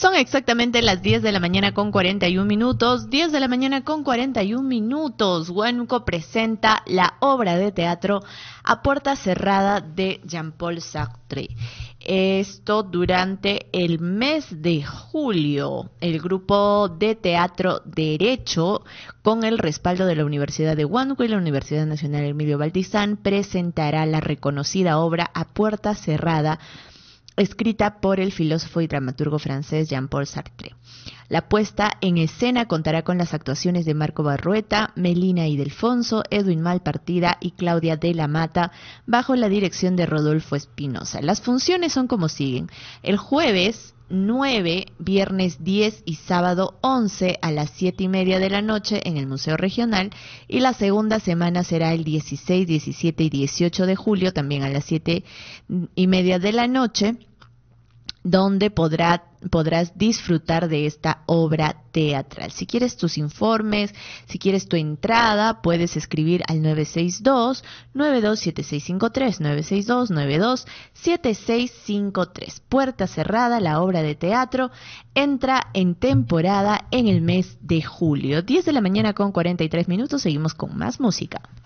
Son exactamente las 10 de la mañana con 41 minutos. 10 de la mañana con 41 minutos. Huánuco presenta la obra de teatro A Puerta Cerrada de Jean-Paul Sartre. Esto durante el mes de julio. El grupo de teatro Derecho, con el respaldo de la Universidad de Huánuco y la Universidad Nacional Emilio Baltizán, presentará la reconocida obra A Puerta Cerrada, escrita por el filósofo y dramaturgo francés Jean-Paul Sartre. La puesta en escena contará con las actuaciones de Marco Barrueta, Melina Ildefonso, Edwin Malpartida y Claudia de la Mata, bajo la dirección de Rodolfo Espinosa. Las funciones son como siguen: el jueves 9, viernes 10 y sábado 11 a las 7:30 de la noche en el Museo Regional, y la segunda semana será el 16, 17 y 18 de julio, también a las 7:30 de la noche, donde podrás disfrutar de esta obra teatral. Si quieres tus informes, si quieres tu entrada, puedes escribir al 962-927653, 962-927653. Puerta Cerrada, la obra de teatro, entra en temporada en el mes de julio. 10 de la mañana con 43 minutos, seguimos con más música.